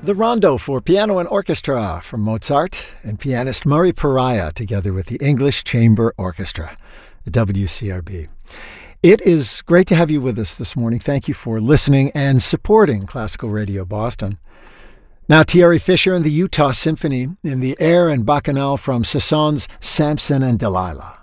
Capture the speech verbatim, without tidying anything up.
the Rondo for Piano and Orchestra from Mozart and pianist Murray Pariah together with the English Chamber Orchestra, the W C R B. It is great to have you with us this morning. Thank you for listening and supporting Classical Radio Boston. Now, Thierry Fisher and the Utah Symphony in the air and bacchanal from Sasson's Samson and Delilah.